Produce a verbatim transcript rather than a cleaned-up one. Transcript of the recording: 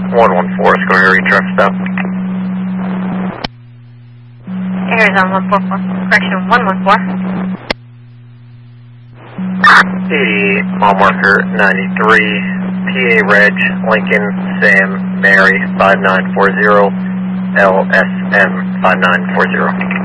one one four, let's go area truck stop. Arizona one four four, correction one one four. eighty mile marker ninety-three, P A Reg, Lincoln, Sam, Mary, five nine four zero, L S M five nine four zero.